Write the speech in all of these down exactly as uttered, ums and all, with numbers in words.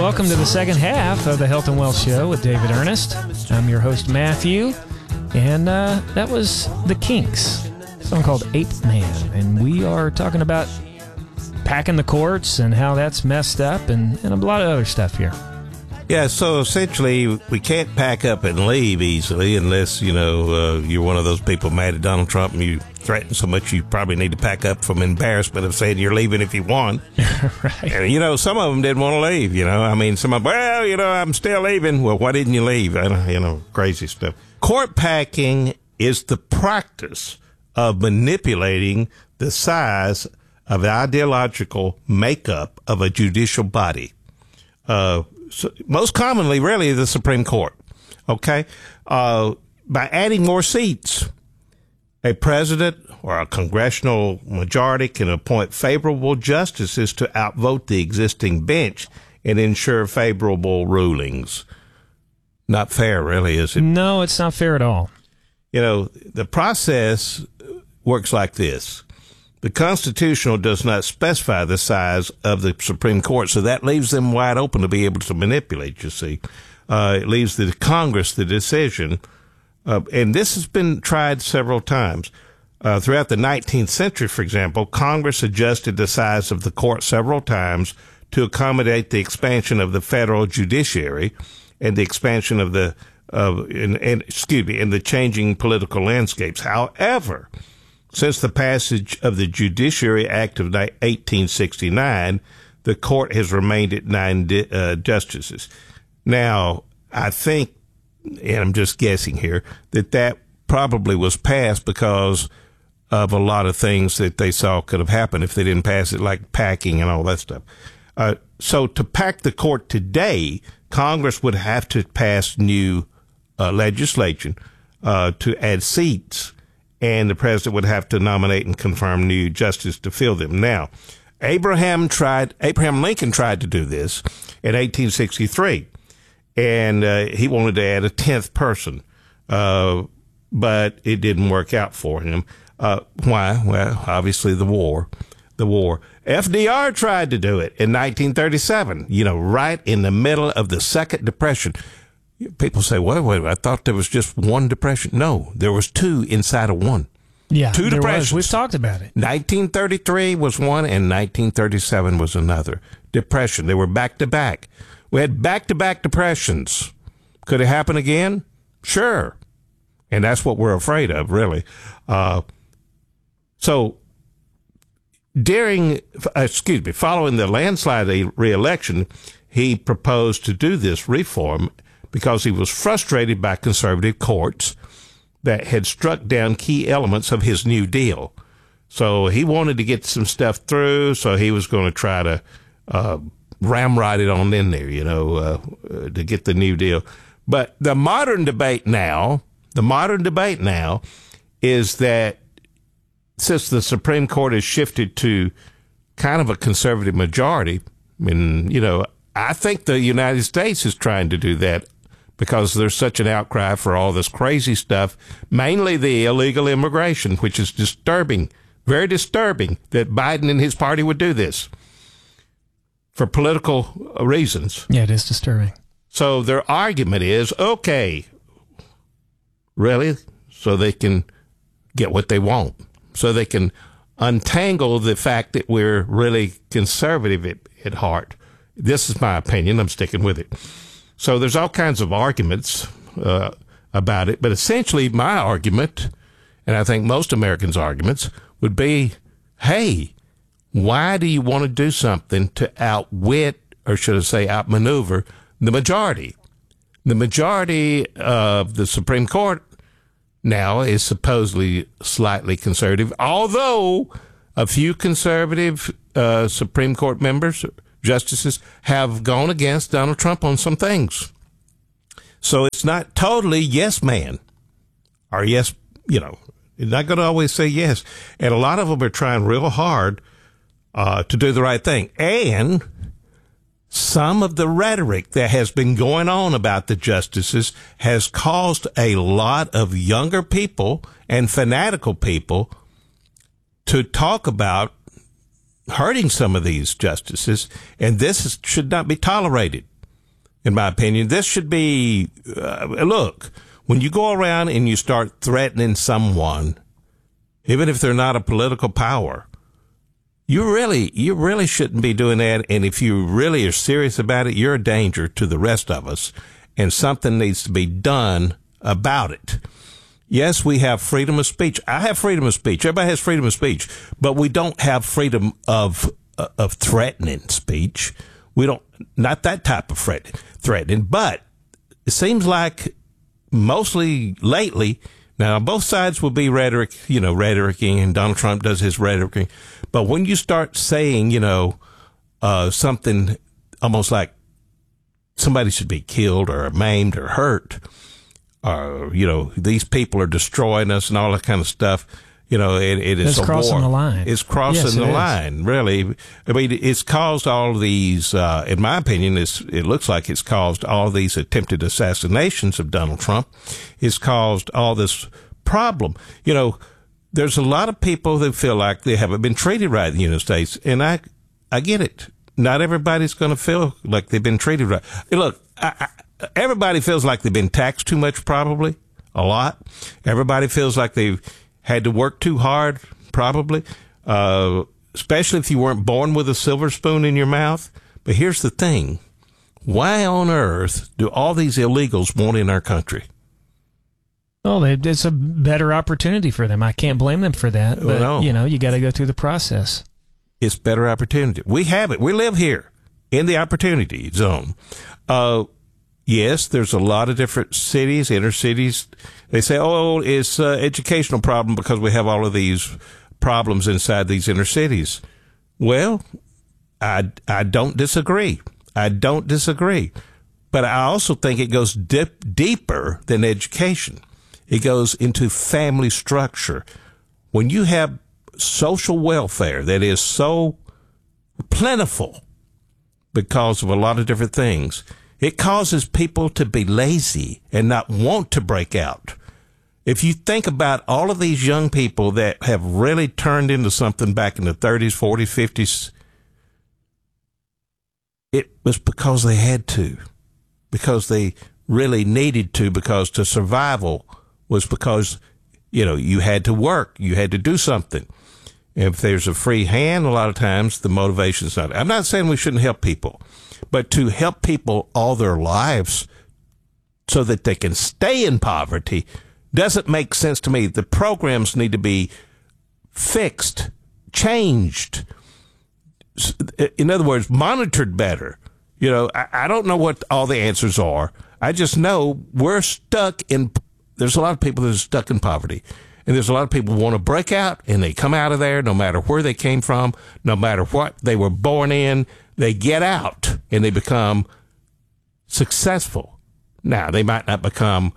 welcome to the second half of the Health and Wealth Show with David Ernest. I'm your host, Matthew, and uh, that was The Kinks, a song called Ape Man, and we are talking about packing the courts and how that's messed up and, and a lot of other stuff here. Yeah, so essentially, we can't pack up and leave easily unless, you know, uh, you're one of those people mad at Donald Trump and you threaten so much you probably need to pack up from embarrassment of saying you're leaving if you won. Right. And, you know, some of them didn't want to leave, you know. I mean, some of them, well, you know, I'm still leaving. Well, why didn't you leave? I don't, you know, crazy stuff. Court packing is the practice of manipulating the size of the ideological makeup of a judicial body. Uh, So most commonly, really, the Supreme Court, okay? Uh, by adding more seats, a president or a congressional majority can appoint favorable justices to outvote the existing bench and ensure favorable rulings. Not fair, really, is it? No, it's not fair at all. You know, the process works like this. The Constitutional does not specify the size of the Supreme Court, so that leaves them wide open to be able to manipulate, you see. Uh, it leaves the Congress the decision. Uh, and this has been tried several times. Uh, throughout the nineteenth century, for example, Congress adjusted the size of the court several times to accommodate the expansion of the federal judiciary and the expansion of the, uh, in, in, excuse me, in the changing political landscapes. However, since the passage of the Judiciary Act of eighteen sixty-nine, the court has remained at nine uh, justices. Now, I think, and I'm just guessing here, that that probably was passed because of a lot of things that they saw could have happened if they didn't pass it, like packing and all that stuff. Uh, so to pack the court today, Congress would have to pass new uh, legislation uh, to add seats, and the president would have to nominate and confirm new justices to fill them. Now, Abraham tried, Abraham Lincoln tried to do this in eighteen sixty-three, and uh, he wanted to add a tenth person, uh, but it didn't work out for him. Uh, why? Well, obviously the war, the war. F D R tried to do it in nineteen thirty-seven, you know, right in the middle of the Second Depression. People say, wait, wait, I thought there was just one depression. No, there was two inside of one. Yeah, two depressions. Was. We've talked about it. nineteen thirty-three was one and nineteen thirty-seven was another depression. They were back to back. We had back to back depressions. Could it happen again? Sure. And that's what we're afraid of, really. Uh, so during, uh, excuse me, following the landslide re-election, he proposed to do this reform because he was frustrated by conservative courts that had struck down key elements of his New Deal. So he wanted to get some stuff through, so he was going to try to uh, ramrod it on in there, you know, uh, uh, to get the New Deal. But the modern debate now, the modern debate now is that since the Supreme Court has shifted to kind of a conservative majority, and, you know, I think the United States is trying to do that because there's such an outcry for all this crazy stuff, mainly the illegal immigration, which is disturbing, very disturbing that Biden and his party would do this for political reasons. Yeah, it is disturbing. So their argument is, okay, really? So they can get what they want. So they can untangle the fact that we're really conservative at, at heart. This is my opinion. I'm sticking with it. So there's all kinds of arguments uh, about it. But essentially my argument, and I think most Americans' arguments, would be, hey, why do you want to do something to outwit, or should I say outmaneuver, the majority? The majority of the Supreme Court now is supposedly slightly conservative, although a few conservative uh, Supreme Court members, justices, have gone against Donald Trump on some things. So it's not totally yes man, or yes, you know, you're not going to always say yes. And a lot of them are trying real hard uh, to do the right thing. And some of the rhetoric that has been going on about the justices has caused a lot of younger people and fanatical people to talk about hurting some of these justices, and this is, should not be tolerated. in my opinion. This should be, uh, look, when you go around and you start threatening someone, even if they're not a political power, you really, you really shouldn't be doing that. And if you really are serious about it, you're a danger to the rest of us, and something needs to be done about it. Yes, we have freedom of speech. I have freedom of speech. Everybody has freedom of speech, but we don't have freedom of, uh, of threatening speech. We don't, not that type of threat, threatening, but it seems like mostly lately, now, both sides will be rhetoric, you know, rhetoricing, and Donald Trump does his rhetoricing. But when you start saying, you know, uh, something almost like somebody should be killed or maimed or hurt, or, you know, these people are destroying us and all that kind of stuff, you know, it, it is it's a crossing war. the line. It's crossing yes, the it line, really. I mean, it's caused all of these, uh, in my opinion, it's, it looks like it's caused all of these attempted assassinations of Donald Trump. It's caused all this problem. You know, there's a lot of people that feel like they haven't been treated right in the United States, and I, I get it. Not everybody's going to feel like they've been treated right. Look, I, I, everybody feels like they've been taxed too much, probably, a lot. Everybody feels like they've had to work too hard, probably, uh, especially if you weren't born with a silver spoon in your mouth. But here's the thing. Why on earth do all these illegals want in our country? Well, it's a better opportunity for them. I can't blame them for that. But, well, no. you know, you got to go through the process. It's better opportunity. We have it. We live here in the opportunity zone. Uh, yes, there's a lot of different cities, inner cities. They say, oh, it's an educational problem because we have all of these problems inside these inner cities. Well, I, I don't disagree. I don't disagree. But I also think it goes dip, deeper than education. It goes into family structure. When you have social welfare that is so plentiful because of a lot of different things, it causes people to be lazy and not want to break out. If you think about all of these young people that have really turned into something back in the thirties, forties, fifties, it was because they had to, because they really needed to, because the survival was because, you know, you had to work, you had to do something. If there's a free hand, a lot of times the motivation's not. I'm not saying we shouldn't help people, but to help people all their lives so that they can stay in poverty doesn't make sense to me. The programs need to be fixed, changed. In other words, monitored better. You know, I, I don't know what all the answers are. I just know we're stuck in, there's a lot of people that are stuck in poverty. And there's a lot of people who want to break out, and they come out of there no matter where they came from, no matter what they were born in. They get out, and they become successful. Now, they might not become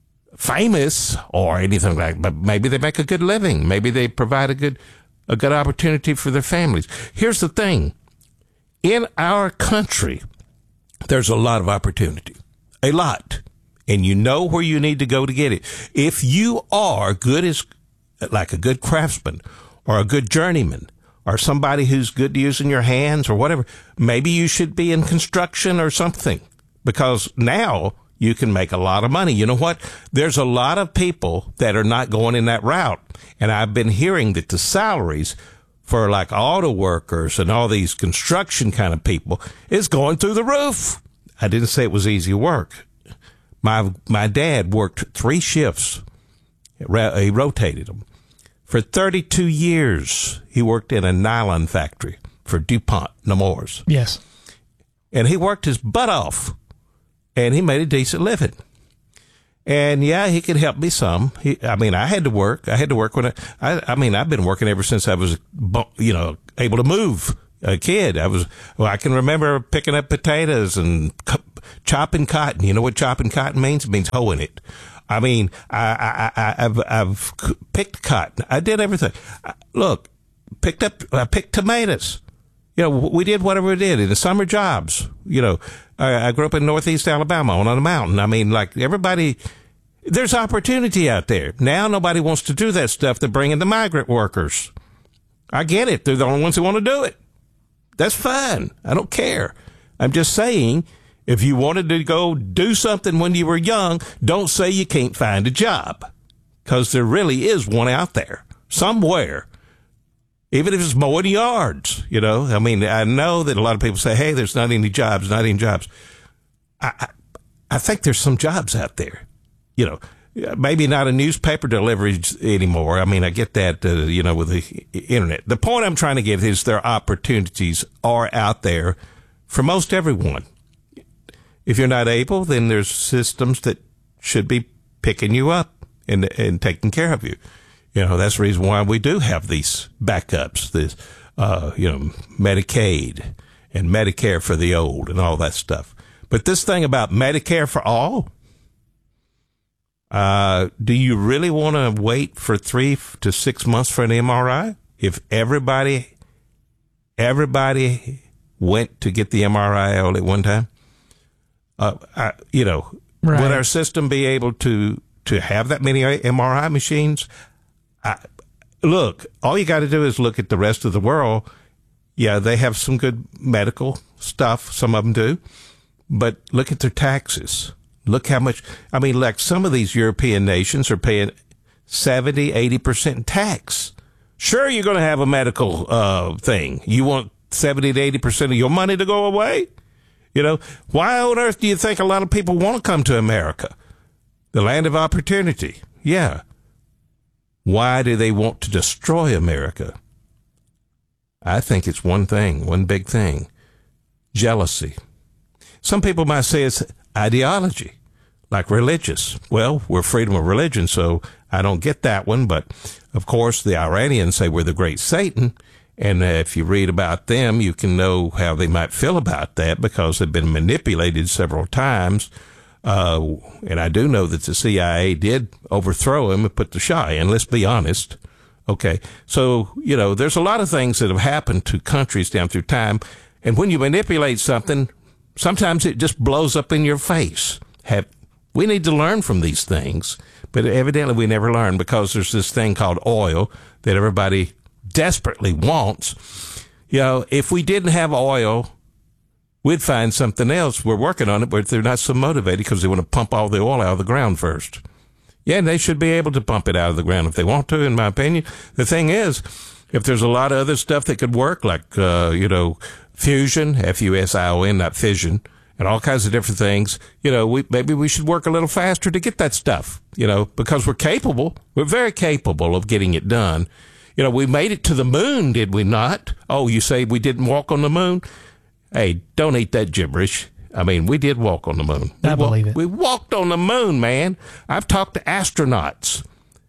famous or anything like that, but maybe they make a good living. Maybe they provide a good a good opportunity for their families. Here's the thing. In our country, there's a lot of opportunity. A lot. And you know where you need to go to get it. If you are good as, like a good craftsman or a good journeyman or somebody who's good to using your hands or whatever, maybe you should be in construction or something, because now you can make a lot of money. You know what? There's a lot of people that are not going in that route. And I've been hearing that the salaries for like auto workers and all these construction kind of people is going through the roof. I didn't say it was easy work. My my dad worked three shifts. He rotated them. For thirty-two years, he worked in a nylon factory for DuPont Nemours. Yes. And he worked his butt off, and he made a decent living. And, yeah, he could help me some. He, I mean, I had to work. I had to work when I, I, I mean, I've been working ever since I was, you know, able to move. A kid. I was, well, I can remember picking up potatoes and co- chopping cotton. You know what chopping cotton means? It means hoeing it. I mean, I, I, I, I've, I've picked cotton. I did everything. I, look, picked up, I picked tomatoes. You know, we did whatever we did in the summer jobs. You know, I, I grew up in Northeast Alabama on a mountain. I mean, like everybody, there's opportunity out there. Now nobody wants to do that stuff. They're bringing the migrant workers. I get it. They're the only ones who want to do it. That's fine. I don't care. I'm just saying, If you wanted to go do something when you were young, don't say you can't find a job, because there really is one out there somewhere, even if it's mowing yards. You know, I mean, I know that a lot of people say, hey, there's not any jobs, not any jobs. I, I, I think there's some jobs out there, you know. Maybe not a newspaper delivery anymore. I mean, I get that, uh, you know, with the internet. The point I'm trying to get is there are opportunities are out there for most everyone. If you're not able, then there's systems that should be picking you up and, and taking care of you. You know, that's the reason why we do have these backups, this, uh, you know, Medicaid and Medicare for the old and all that stuff. But this thing about Medicare for all, Uh, do you really want to wait for three to six months for an M R I? If everybody, everybody went to get the M R I all at one time, uh, I, you know, right. Would our system be able to, to have that many M R I machines? I, look, all you got to do is look at the rest of the world. Yeah, they have some good medical stuff. Some of them do, but look at their taxes. Look how much, I mean, like some of these European nations are paying seventy, eighty percent tax. Sure, you're going to have a medical uh, thing. You want seventy to eighty percent of your money to go away? You know, why on earth do you think a lot of people want to come to America? The land of opportunity. Yeah. Why do they want to destroy America? I think it's one thing, one big thing. Jealousy. Some people might say it's ideology, like religious. Well, we're freedom of religion, so I don't get that one. But, of course, the Iranians say we're the great Satan. And uh, if you read about them, you can know how they might feel about that, because they've been manipulated several times. Uh, and I do know that the C I A did overthrow him and put the Shah in. Let's be honest. Okay. So, you know, there's a lot of things that have happened to countries down through time. And when you manipulate something, sometimes it just blows up in your face. Have, we need to learn from these things, but evidently we never learn, because there's this thing called oil that everybody desperately wants. You know, if we didn't have oil, we'd find something else. We're working on it, but they're not so motivated because they want to pump all the oil out of the ground first. Yeah, and they should be able to pump it out of the ground if they want to, in my opinion. The thing is, if there's a lot of other stuff that could work, like, uh, you know, fusion, F U S I O N, not fission, and all kinds of different things, you know, we, maybe we should work a little faster to get that stuff, you know, because we're capable. We're very capable of getting it done. You know, we made it to the moon, did we not? Oh, you say we didn't walk on the moon? Hey, don't eat that gibberish. I mean, we did walk on the moon. I we believe wa- it. We walked on the moon, man. I've talked to astronauts.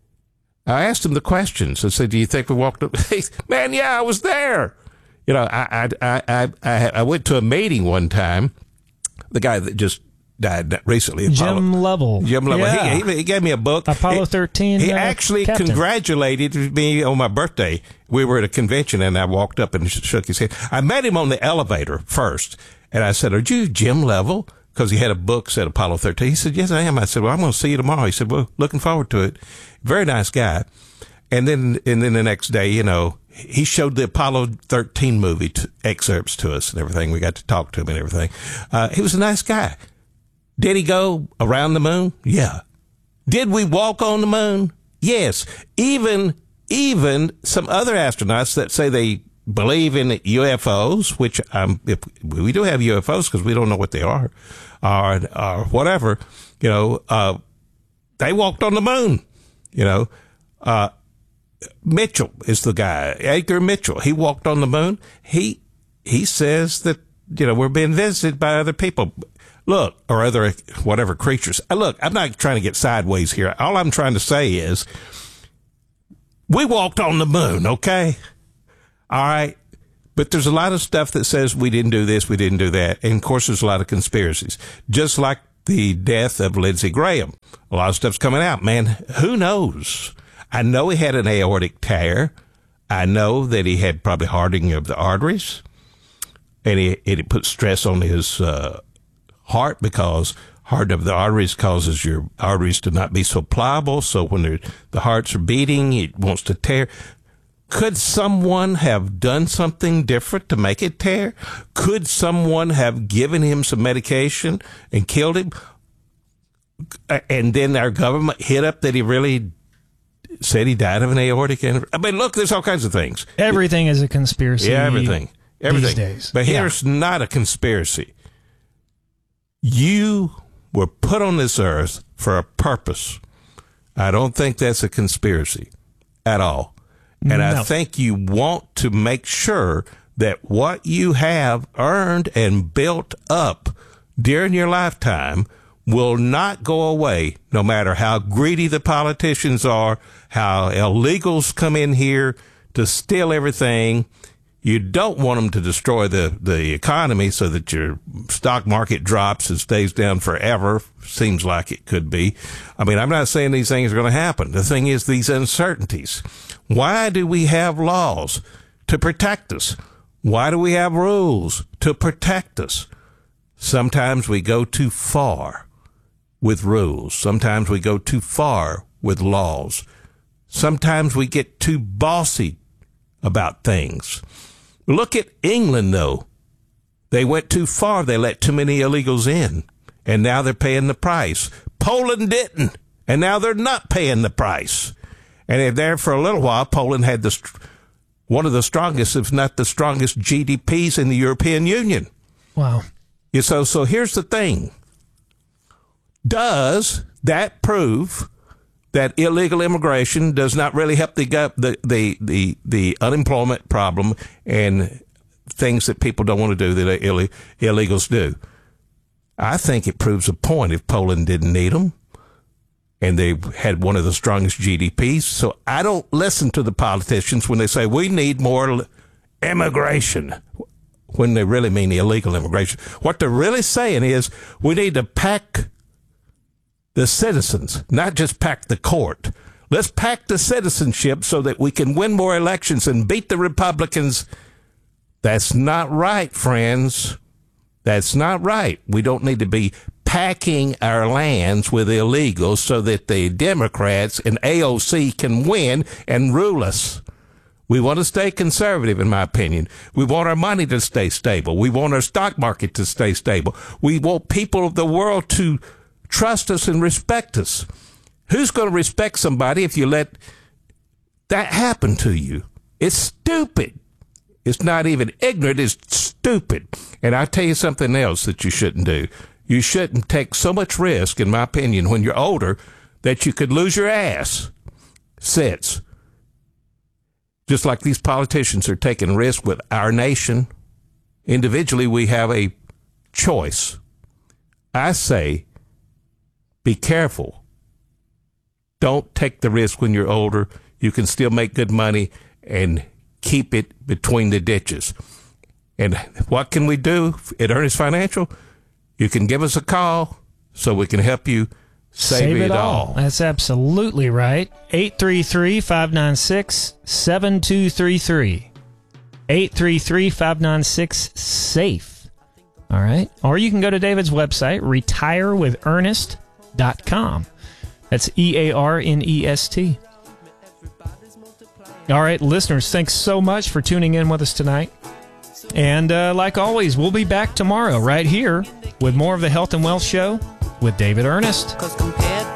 I asked them the questions. I said, do you think we walked up? Man, yeah, I was there. You know, I, I, I, I, I went to a meeting one time. The guy that just died recently, Jim Apollo, Lovell. Jim Lovell. Yeah. He, he, he gave me a book. Apollo thirteen. He, he uh, actually captain. congratulated me on my birthday. We were at a convention, and I walked up and shook his hand. I met him on the elevator first, and I said, "Are you Jim Lovell?" Because he had a book said Apollo thirteen. He said, "Yes, I am." I said, "Well, I'm going to see you tomorrow." He said, "Well, looking forward to it." Very nice guy. And then, and then the next day, you know, he showed the Apollo thirteen movie to, excerpts to us and everything. We got to talk to him and everything. Uh, he was a nice guy. Did he go around the moon? Yeah. Did we walk on the moon? Yes. Even, even some other astronauts that say they believe in U F Os, which um, if we do have U F Os because we don't know what they are, or, or whatever, you know, uh, they walked on the moon, you know. Uh, Mitchell is the guy, Edgar Mitchell. He walked on the moon. He, he says that, you know, we're being visited by other people. Look, or other, whatever creatures. Look, I'm not trying to get sideways here. All I'm trying to say is, we walked on the moon, okay? All right. But there's a lot of stuff that says we didn't do this, we didn't do that. And of course, there's a lot of conspiracies. Just like the death of Lindsey Graham. A lot of stuff's coming out, man. Who knows? I know he had an aortic tear. I know that he had probably hardening of the arteries. And he, it put stress on his, uh, heart, because hardening of the arteries causes your arteries to not be so pliable. So when the hearts are beating, it wants to tear. Could someone have done something different to make it tear? Could someone have given him some medication and killed him? And then our government hit up that he really said he died of an aortic aneurysm. I mean, look, there's all kinds of things. Everything is a conspiracy. Yeah, everything. Everything. These days. But here's yeah. not a conspiracy. You were put on this earth for a purpose. I don't think that's a conspiracy at all. And no. I think you want to make sure that what you have earned and built up during your lifetime will not go away, no matter how greedy the politicians are, how illegals come in here to steal everything. You don't want them to destroy the, the economy so that your stock market drops and stays down forever. Seems like it could be. I mean, I'm not saying these things are going to happen. The thing is these uncertainties. Why do we have laws? To protect us. Why do we have rules? To protect us. Sometimes we go too far with rules. Sometimes we go too far with laws. Sometimes we get too bossy about things. Look at England, though. They went too far. They let too many illegals in, and now they're paying the price. Poland didn't, and now they're not paying the price. And there for a little while, Poland had the one of the strongest, if not the strongest, G D Ps in the European Union. Wow. Yeah, so, so here's the thing. Does that prove that illegal immigration does not really help the the the the, the unemployment problem and things that people don't want to do that Ill, illegals do? I think it proves a point if Poland didn't need them and they had one of the strongest G D Ps. So I don't listen to the politicians when they say we need more immigration, when they really mean illegal immigration. What they're really saying is we need to pack the citizens, not just pack the court. Let's pack the citizenship so that we can win more elections and beat the Republicans. That's not right, friends. That's not right. We don't need to be packing our lands with illegals so that the Democrats and A O C can win and rule us. We want to stay conservative, in my opinion. We want our money to stay stable. We want our stock market to stay stable. We want people of the world to trust us and respect us. Who's going to respect somebody if you let that happen to you? It's stupid. It's not even ignorant. It's stupid. And I'll tell you something else that you shouldn't do. You shouldn't take so much risk, in my opinion, when you're older that you could lose your ass. Sits. Just like these politicians are taking risks with our nation. Individually, we have a choice. I say, be careful. Don't take the risk when you're older. You can still make good money and keep it between the ditches. And what can we do at Ernest Financial? You can give us a call so we can help you save, save it, it all. all. That's absolutely right. eight three three, five nine six, seven two three three. eight three three, five nine six, SAFE. All right. Or you can go to David's website, retire with ernest dot com. That's E A R N E S T. All right, listeners, thanks so much for tuning in with us tonight. And uh, like always, we'll be back tomorrow right here with more of the Health and Wealth Show with David Ernest.